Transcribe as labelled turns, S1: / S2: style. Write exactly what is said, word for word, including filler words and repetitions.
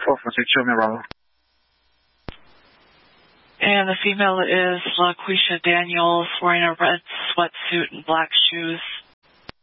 S1: four four six, show me Bravo.
S2: And the female is LaQuisha Daniels, wearing a red sweatsuit and black shoes.